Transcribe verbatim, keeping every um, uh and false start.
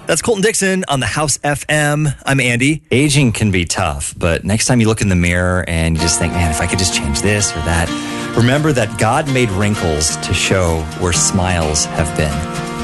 That's Colton Dixon on the House F M. I'm Andy. Aging can be tough, but next time you look in the mirror and you just think, man, if I could just change this or that, remember that God made wrinkles to show where smiles have been.